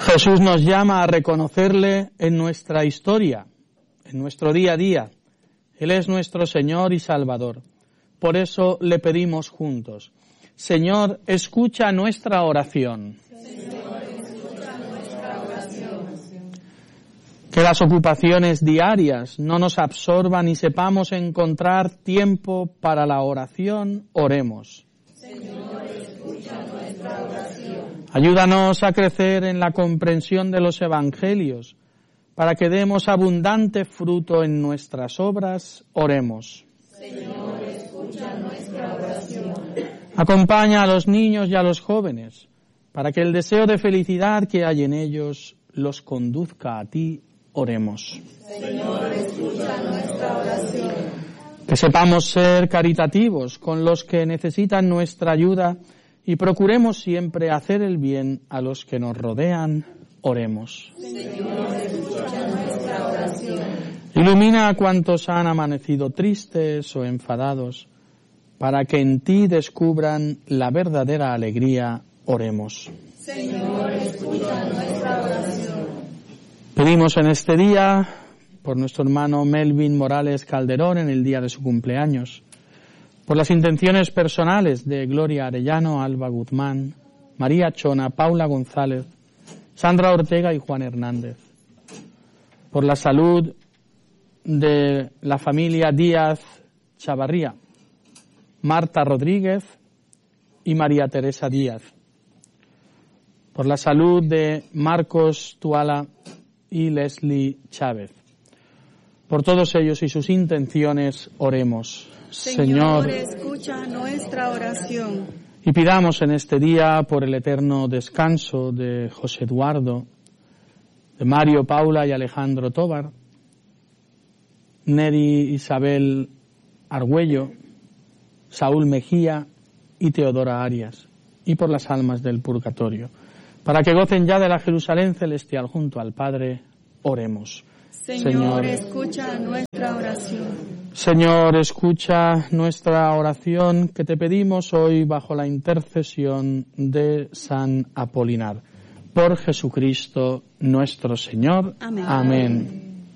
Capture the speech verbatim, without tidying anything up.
Jesús nos llama a reconocerle en nuestra historia, en nuestro día a día. Él es nuestro Señor y Salvador. Por eso le pedimos juntos: Señor, escucha nuestra oración. Señor, escucha nuestra oración. Que las ocupaciones diarias no nos absorban y sepamos encontrar tiempo para la oración. Oremos. Señor, escucha nuestra oración. Ayúdanos a crecer en la comprensión de los evangelios, para que demos abundante fruto en nuestras obras. Oremos. Señor, escucha nuestra oración. Acompaña a los niños y a los jóvenes, para que el deseo de felicidad que hay en ellos los conduzca a ti. Oremos. Señor, escucha nuestra oración. Que sepamos ser caritativos con los que necesitan nuestra ayuda y procuremos siempre hacer el bien a los que nos rodean. Oremos. Señor, escucha nuestra oración. Ilumina a cuantos han amanecido tristes o enfadados, para que en ti descubran la verdadera alegría. Oremos. Señor, escucha nuestra oración. Pedimos en este día por nuestro hermano Melvin Morales Calderón en el día de su cumpleaños, por las intenciones personales de Gloria Arellano, Alba Guzmán, María Chona, Paula González, Sandra Ortega y Juan Hernández, por la salud de la familia Díaz Chavarría, Marta Rodríguez y María Teresa Díaz, por la salud de Marcos Tuala y Leslie Chávez. Por todos ellos y sus intenciones oremos. Señor, escucha nuestra oración. Y pidamos en este día por el eterno descanso de José Eduardo, de Mario, Paula y Alejandro Tobar, Neri Isabel Argüello, Saúl Mejía y Teodora Arias, y por las almas del purgatorio, para que gocen ya de la Jerusalén celestial junto al Padre. Oremos. Señor, Señor, escucha nuestra oración. Señor, escucha nuestra oración que te pedimos hoy bajo la intercesión de San Apolinar. Por Jesucristo nuestro Señor. Amén. Amén.